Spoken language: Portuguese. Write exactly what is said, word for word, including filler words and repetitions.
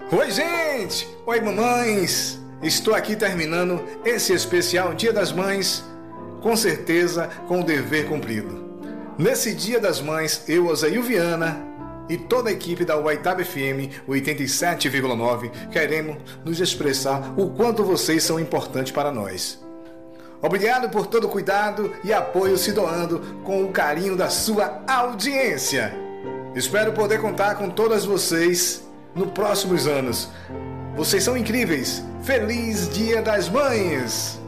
Oi, gente! Oi, mamães! Estou aqui terminando esse especial Dia das Mães, com certeza com o dever cumprido. Nesse Dia das Mães, eu, Osail Viana e toda a equipe da Ubaitaba F M oitenta e sete vírgula nove queremos nos expressar o quanto vocês são importantes para nós. Obrigado por todo o cuidado e apoio se doando com o carinho da sua audiência. Espero poder contar com todas vocês nos próximos anos. Vocês são incríveis. Feliz Dia das Mães!